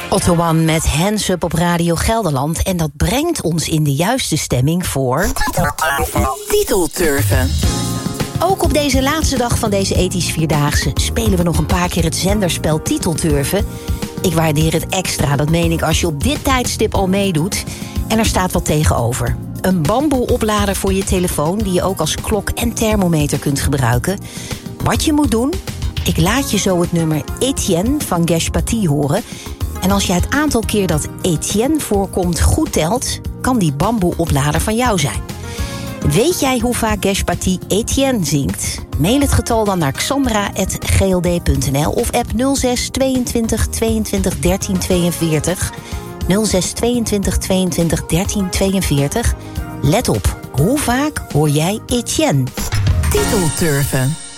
Otto One met Hands Up op Radio Gelderland. En dat brengt ons in de juiste stemming voor... Titelturven. Ook op deze laatste dag van deze ethisch Vierdaagse... spelen we nog een paar keer het zenderspel Titelturven. Ik waardeer het extra, dat meen ik, als je op dit tijdstip al meedoet. En er staat wat tegenover. Een bamboe-oplader voor je telefoon... die je ook als klok en thermometer kunt gebruiken. Wat je moet doen... Ik laat je zo het nummer Etienne van Gesh Paty horen... En als je het aantal keer dat Etienne voorkomt goed telt... kan die bamboe-oplader van jou zijn. Weet jij hoe vaak Gesh Paty Etienne zingt? Mail het getal dan naar xandra@gld.nl of app 06 22 22 13 42. 06 22 22 13 42. Let op, hoe vaak hoor jij Etienne? Titelturven.